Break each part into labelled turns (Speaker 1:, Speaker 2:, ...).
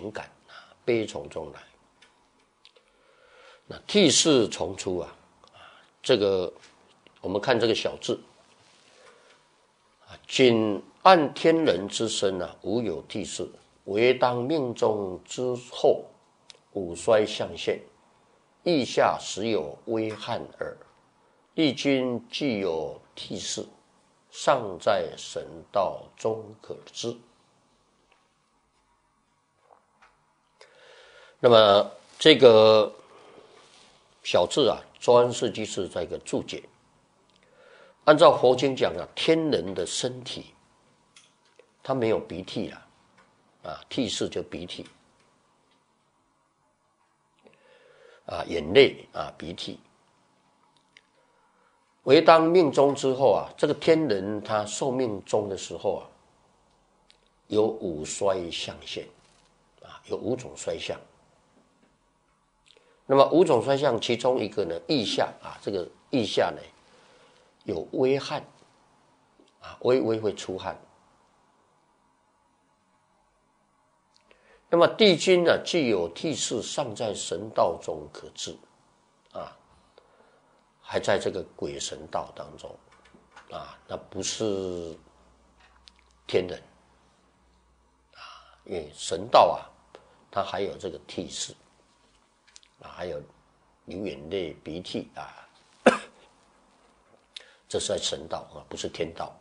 Speaker 1: 情感悲从中来。那涕泗从出啊，这个我们看这个小字仅按天人之身无有涕泗，唯当命中之后，五衰象现，意下实有微憾耳。帝君既有涕泗，尚在神道中可知。那么这个小字周安世居士在一个注解，按照佛经讲天人的身体，他没有鼻涕涕泗就鼻涕眼泪鼻涕。唯当命终之后这个天人他寿命终的时候有五衰象现有5种衰相。那么5种衰相，其中一个呢，腋下这个腋下呢有微汗微微会出汗。那么帝君呢，既有涕泗，尚在神道中可知还在这个鬼神道当中那不是天人因为神道它还有这个涕泗还有流眼泪鼻涕这是在神道不是天道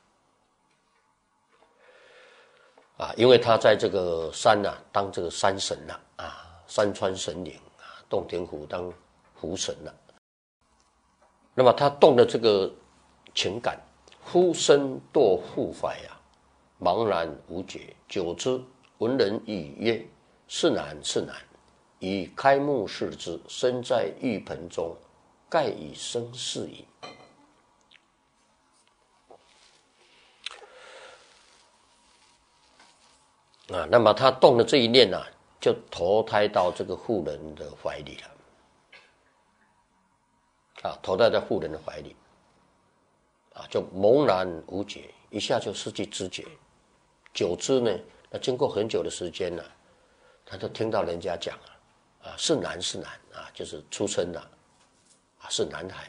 Speaker 1: 因为他在这个山当这个山神山川神灵洞庭湖当湖神那么他动的这个情感，夫身堕腹怀茫然无觉，久之闻人语曰：是难是难。以开目视之，身在浴盆中，盖以生死矣。那么他动的这一念就投胎到这个妇人的怀里了投胎在妇人的怀里就茫然无觉，一下就失去知觉。久之呢，那经过很久的时间他就听到人家讲是男是男就是出生了是男孩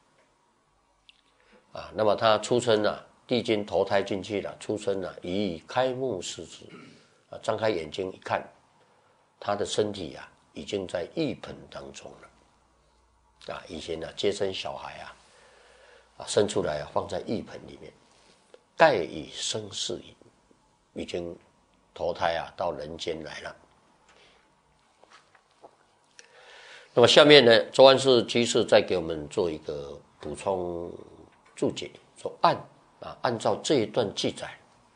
Speaker 1: 那么他出生帝君投胎进去了，出生了，以开目视之张开眼睛一看，他的身体已经在浴盆当中了以前接生小孩生出来放在浴盆里面，盖以生死矣，已经投胎到人间来了。那么下面呢，周安世居士再给我们做一个补充注解，说按照这一段记载，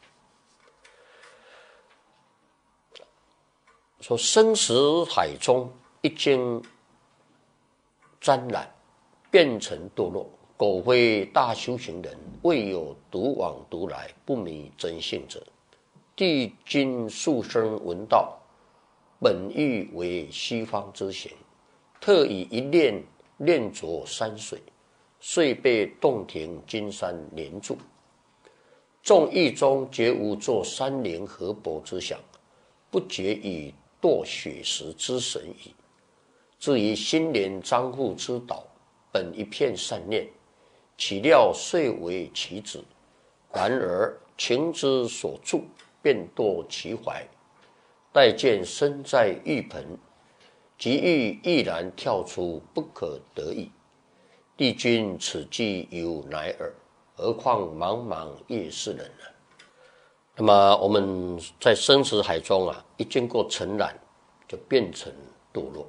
Speaker 1: 说生死海中一经沾染，变成堕落，苟非大修行人，未有独往独来，不明真性者，帝君速生闻道，本欲为西方之行，特以一念着山水，遂被洞庭金山连住。众意中绝无作山林河伯之想，不觉以堕血石之神矣。至于心莲张护之岛，本一片善念，岂料遂为其子。然而情之所著，便堕其怀。待见身在浴盆，即欲毅然跳出，不可得已。帝君此计有乃尔，何况茫茫夜世人呢？那么我们在生死海中一经过尘染，就变成堕落。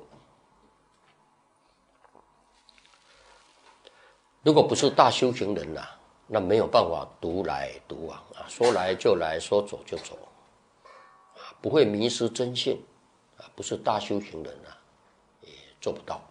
Speaker 1: 如果不是大修行人那没有办法独来独往说来就来，说走就走不会迷失真性不是大修行人也做不到。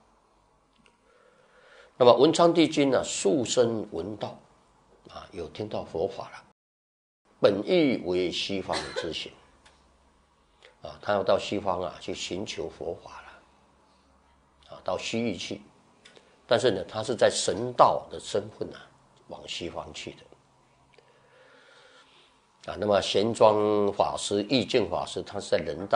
Speaker 1: 那么文昌帝君速生闻道有听到佛法了，本意为西方之行他要到西方去寻求佛法了到西域去。但是呢，他是在神道的身份往西方去的那么玄奘法师、义净法师，他是在人道